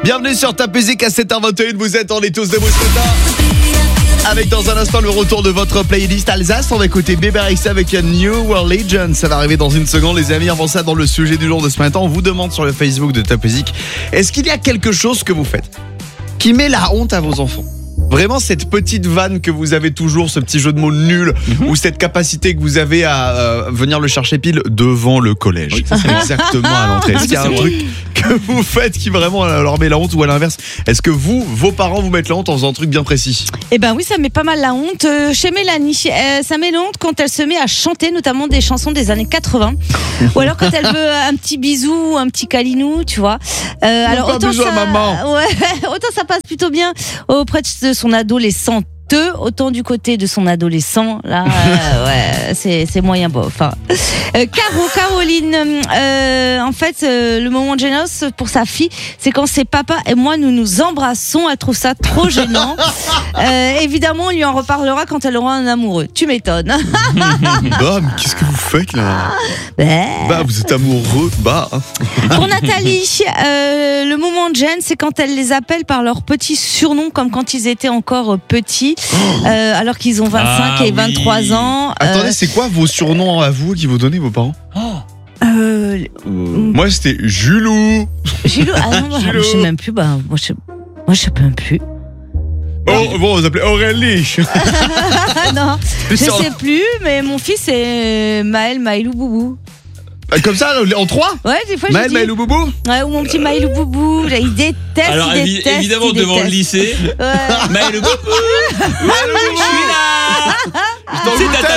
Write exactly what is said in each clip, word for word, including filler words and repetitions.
Bienvenue sur Top Music à sept heures vingt et une, vous êtes en tous de Moscota. Avec dans un instant le retour de votre playlist Alsace, on va écouter Bébé Rexha avec un New World Legend. Ça va arriver dans une seconde les amis. Avant ça, dans le sujet du jour de ce matin, on vous demande sur le Facebook de Top Music, est-ce qu'il y a quelque chose que vous faites qui met la honte à vos enfants ? Vraiment cette petite vanne que vous avez toujours, ce petit jeu de mots nul, mmh. ou cette capacité que vous avez à euh, venir le chercher pile devant le collège. Oui, exactement à l'entrée. Est-ce qu'il y a un truc que vous faites qui vraiment leur met la honte, ou à l'inverse, est-ce que vous, vos parents vous mettent la honte en faisant un truc bien précis ? Eh ben oui, ça met pas mal la honte. Euh, chez Mélanie, euh, ça met la honte quand elle se met à chanter, notamment des chansons des années quatre-vingts. Ou alors quand elle veut un petit bisou, un petit câlinou, tu vois. Euh, alors un autant bisou ça, à maman. Ouais, autant ça passe plutôt bien auprès de son adolescente. Autant du côté de son adolescent, là, euh, ouais, c'est, c'est moyen bof. Hein. Euh, Caro, Caroline, euh, en fait, euh, le moment de gênance pour sa fille, c'est quand ses papas et moi nous nous embrassons. Elle trouve ça trop gênant. Euh, évidemment, on lui en reparlera quand elle aura un amoureux. Tu m'étonnes. Bah, mais qu'est-ce que vous faites là ? Bah, bah vous êtes amoureux, bah. Pour Nathalie, euh, le moment de gêne, c'est quand elle les appelle par leurs petits surnoms, comme quand ils étaient encore petits. Euh, alors qu'ils ont vingt-cinq ah, et vingt-trois oui. ans. Attendez, euh, c'est quoi vos surnoms à vous qui vous donnez vos parents ? euh, Moi c'était Julou. Julou, ah non, Julou. je sais même plus. Bah, moi, je, moi, je sais même plus. Oh, bon, on s'appelait Aurélie. Non, je sais plus, mais mon fils c'est Maël, Maëlou, Boubou. Comme ça, en trois ? Ouais, des fois Maël, j'ai dit. Maël ou Boubou ? Ouais, ou mon petit Maëlou, Boubou. Il déteste. Alors, il évi- déteste, évidemment, il devant déteste. le lycée, Ouais. Maël Boubou, Maël je suis là. C'est Tata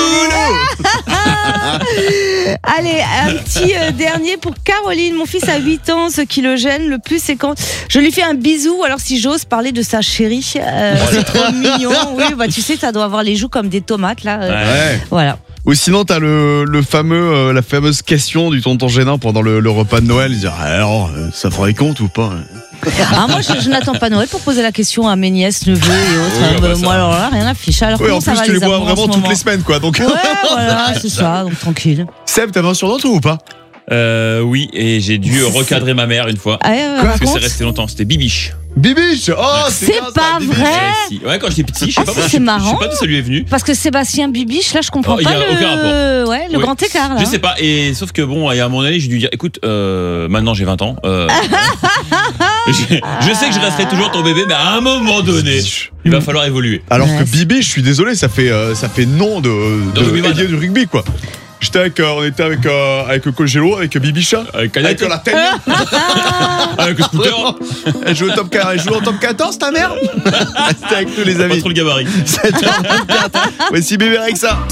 Allez, un petit euh, dernier pour Caroline. Mon fils a huit ans. Ce qui le gêne le plus, c'est quand je lui fais un bisou. Alors, si j'ose parler de sa chérie, euh, c'est trop mignon. Oui, bah tu sais, ça doit avoir les joues comme des tomates là. Euh, Ouais. Voilà. Ou sinon t'as le, le fameux, euh, la fameuse question du tonton gênant pendant le, le repas de Noël. Il dit, alors, euh, ça ferait compte ou pas ? Ah, moi, je, je n'attends pas Noël pour poser la question à mes nièces, neveux et autres. Oui, Euh, bah, ça. moi, alors là, rien à ficher. Alors, Oui, comment en ça plus va tu les les vois amours en vraiment ce toutes moment les semaines quoi. Donc... Ouais, voilà, c'est ça, donc tranquille. Seb, t'avais un surnom toi ou pas ? Euh, oui, et j'ai dû recadrer ma mère une fois. Ah, ouais, Quoi Parce que c'est raconte. resté longtemps, c'était Bibiche. Bibiche. Oh, c'est, C'est bien, ça, pas Bibiche. vrai. Ouais, si. Ouais, quand j'étais petit, je sais Ah, pas, ça, moi, c'est je, marrant. je sais pas d'où ça lui est venu. Parce que Sébastien Bibiche, là, je comprends Oh, y a pas le, aucun rapport. ouais, le Oui. grand écart, là. Je sais pas, et sauf que bon, à un moment donné, j'ai dû dire, écoute, euh, maintenant j'ai vingt ans. Euh, je, je sais que je resterai toujours ton bébé, mais à un moment donné, il va falloir évoluer. Alors Ouais, que c'est- Bibiche, je suis désolé, ça fait, euh, ça fait nom de, De de, rugbyman. ailier du rugby quoi. J'étais avec, euh, on était avec, euh, avec Colgelo, avec Bibicha, Avec avec Cagnette, euh, la tête. avec le scooter, Elle jouait au top quatorze, elle jouait au top quatorze ta mère. C'était avec nous les pas amis. trop le gabarit. sept heures vingt-quatre. Voici Bébé Rexha.